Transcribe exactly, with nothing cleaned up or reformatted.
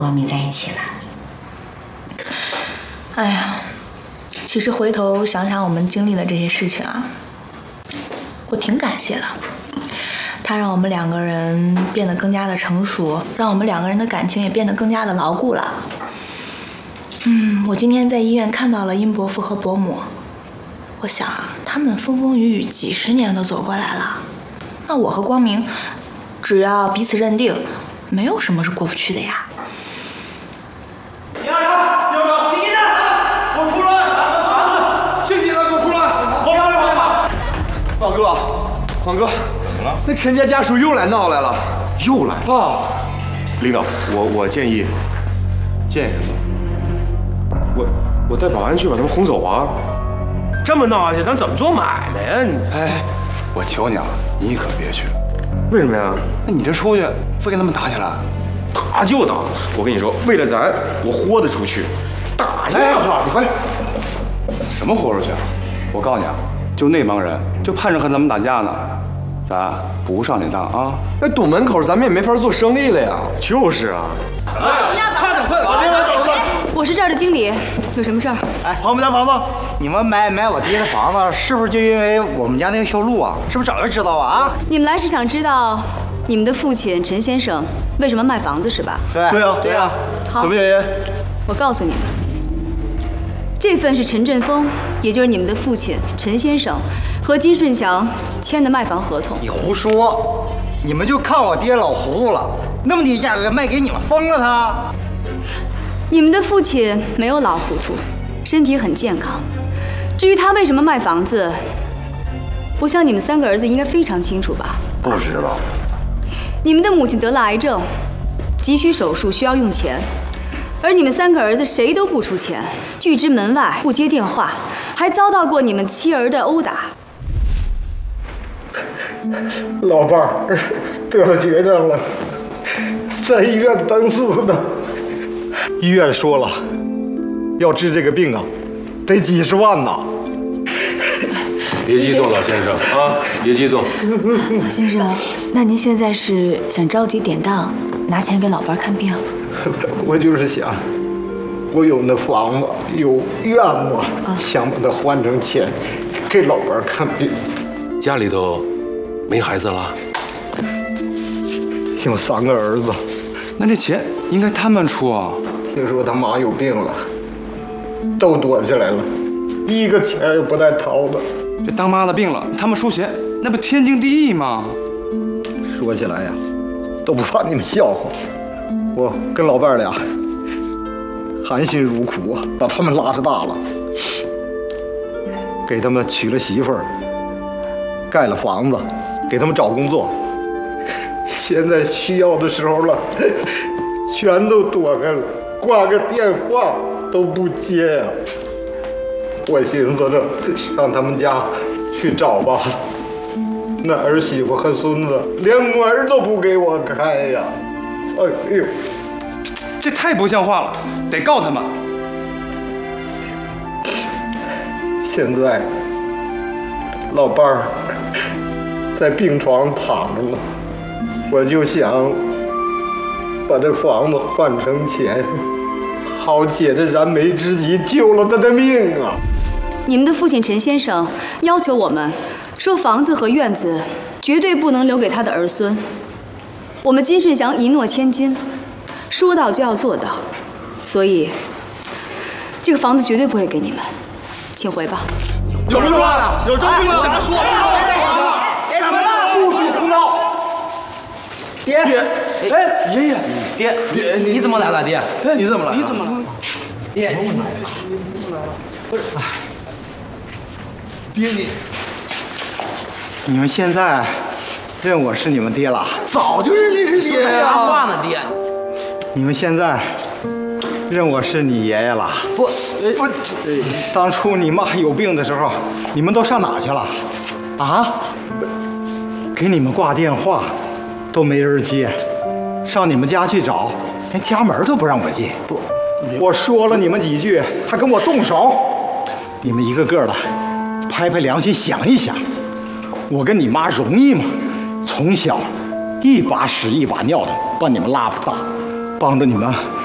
光明在一起了。 哎呀，其实回头想想我们经历的这些事情啊，我挺感谢的。他让我们两个人变得更加的成熟，让我们两个人的感情也变得更加的牢固了。嗯，我今天在医院看到了殷伯父和伯母，我想他们风风雨雨几十年都走过来了，那我和光明只要彼此认定，没有什么是过不去的呀。 第二个，第二个，第一站，给我出来！房子，姓几的给我出来！后面来吧。 王哥，王哥，怎么了？那陈家家属又来闹来了。 又来啊！ 领导，我我建议， 建议什么？ 我我带保安去把他们轰走啊！ 这么闹下去，咱怎么做买卖呀？你哎，我求你啊，你可别去。 为什么呀？ 那你这出去，非跟他们打起来？ 打就打！我跟你说，为了咱，我豁得出去。打就哎， 打！ 你回来。什么豁出去啊？我告诉你啊，就那帮人，就盼着和咱们打架呢。咱不上这当啊！ 那堵门口，咱们也没法做生意了呀。就是啊。 快点，快点！老丁，走了。 我是这儿的经理，有什么事儿？ 哎，我们家房子，你们买买我爹的房子，是不是就因为我们家那个修路啊？是不是早就知道啊？啊？ 你们来是想知道你们的父亲陈先生为什么卖房子是吧？ 对对啊，对啊。 好， 什么原因？ 我告诉你们，这份是陈振峰，也就是你们的父亲陈先生和金顺祥签的卖房合同。 你胡说！你们就看我爹老糊涂了，那么低价格卖给你们，疯了他！ 你们的父亲没有老糊涂，身体很健康。至于他为什么卖房子，我想你们三个儿子应该非常清楚吧？ 不知道。 你们的母亲得了癌症，急需手术，需要用钱，而你们三个儿子谁都不出钱，拒之门外，不接电话，还遭到过你们妻儿的殴打。 老伴儿得了绝症了，在医院等死呢。医院说了，要治这个病啊，得几十万呐。 别激动，老先生啊，别激动。 老先生，那您现在是想着急典当，拿钱给老伴儿看病？ 我就是想，我有那房子，有院子，啊、想把它换成钱，给老伴儿看病。 家里头没孩子了？ 有三个儿子。 那这钱应该他们出啊。 听说他妈有病了，都躲起来了，一个钱也不带掏的。 这当妈的病了，他们出钱，那不天经地义吗？ 说起来呀，都不怕你们笑话。我跟老伴儿俩含辛茹苦啊，把他们拉扯大了，给他们娶了媳妇儿，盖了房子，给他们找工作。现在需要的时候了，全都躲开了，挂个电话都不接呀、啊。我寻思着上他们家去找吧，那儿媳妇和孙子连门都不给我开呀！哎呦， 这太不像话了，得告他们。 现在老伴儿在病床躺着呢，我就想把这房子换成钱，好解这燃眉之急，救了他的命啊！ 你们的父亲陈先生要求我们说，房子和院子绝对不能留给他的儿孙。我们金顺祥一诺千金，说到就要做到，所以这个房子绝对不会给你们，请回吧。 有什么了？有证据吗？瞎说！别怎么了？不许胡闹！爹爹， 哎，爷爷， 爹爹，你怎么来了？爹，你怎么来了？ 你怎么了？ 爹，你怎么来了？不是，哎，爹你，你们现在认我是你们爹了？早就认你是爹呀！ 啥话呢，爹？ 你们现在认我是你爷爷了？不，不，当初你妈有病的时候，你们都上哪去了？啊？给你们挂电话都没人接，上你们家去找，连家门都不让我进。不，我说了你们几句，还跟我动手。你们一个个的拍拍良心想一想，我跟你妈容易吗？从小一把屎一把尿的把你们拉大，帮着你们